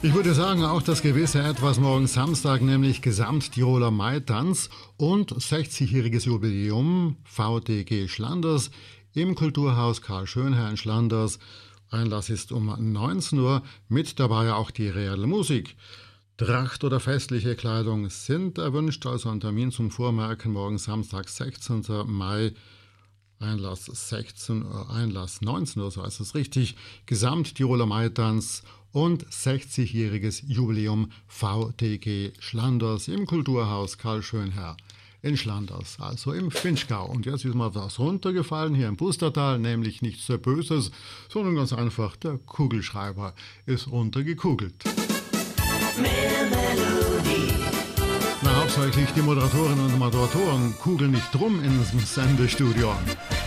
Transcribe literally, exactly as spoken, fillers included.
Ich würde sagen, auch das gewisse Etwas morgen Samstag, nämlich Gesamttiroler Maitanz und sechzigjähriges Jubiläum V D G Schlanders im Kulturhaus Karl Schönherr in Schlanders. Einlass ist um neunzehn Uhr, mit dabei auch die reelle Musik. Tracht oder festliche Kleidung sind erwünscht, also ein Termin zum Vormerken morgen Samstag, sechzehnten Mai. Einlass sechzehn Uhr, Einlass neunzehn Uhr, so heißt es richtig. Gesamttiroler Maitanz und sechzigjähriges Jubiläum V D G Schlanders im Kulturhaus Karl Schönherr in Schlanders, also im Finchgau. Und jetzt ist mal was runtergefallen hier im Pustertal, nämlich nichts sehr Böses, sondern ganz einfach, der Kugelschreiber ist runtergekugelt. Mehr Melodie. Na, hauptsächlich die Moderatorinnen und Moderatoren kugeln nicht drum ins Sendestudio.